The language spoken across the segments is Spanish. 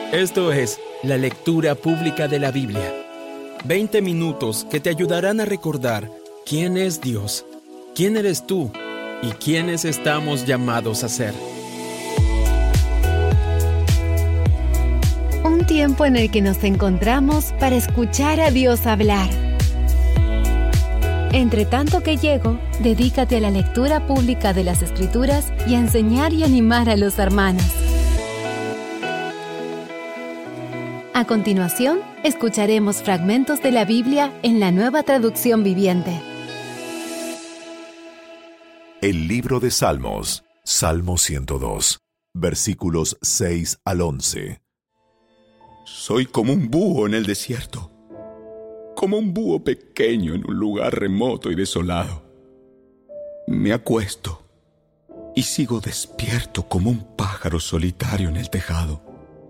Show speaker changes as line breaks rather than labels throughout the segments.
Esto es la lectura pública de la Biblia. 20 minutos que te ayudarán a recordar quién es Dios, quién eres tú y quiénes estamos llamados a ser.
Un tiempo en el que nos encontramos para escuchar a Dios hablar. Entre tanto que llego, dedícate a la lectura pública de las Escrituras y a enseñar y animar a los hermanos. A continuación, escucharemos fragmentos de la Biblia en la Nueva Traducción Viviente.
El libro de Salmos, Salmo 102, versículos 6 al 11.
Soy como un búho en el desierto, como un búho pequeño en un lugar remoto y desolado. Me acuesto y sigo despierto como un pájaro solitario en el tejado.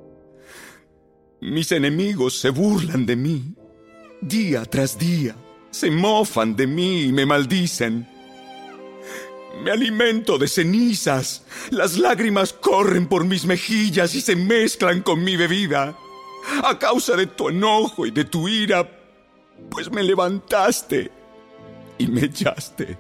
Mis enemigos se burlan de mí, día tras día, se mofan de mí y me maldicen. Me alimento de cenizas, las lágrimas corren por mis mejillas y se mezclan con mi bebida. A causa de tu enojo y de tu ira, pues me levantaste y me echaste.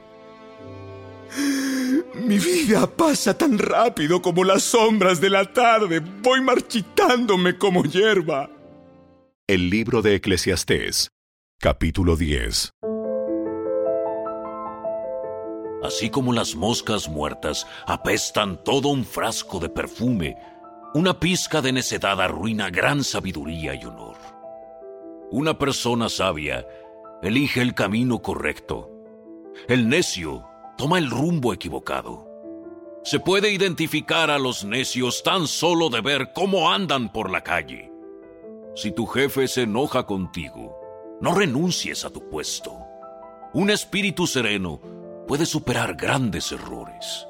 Mi vida pasa tan rápido como las sombras de la tarde. Voy marchitándome como hierba.
El libro de Eclesiastés, capítulo 10.
Así como las moscas muertas apestan todo un frasco de perfume, una pizca de necedad arruina gran sabiduría y honor. Una persona sabia elige el camino correcto. El necio toma el rumbo equivocado. Se puede identificar a los necios tan solo de ver cómo andan por la calle. Si tu jefe se enoja contigo, no renuncies a tu puesto. Un espíritu sereno puede superar grandes errores.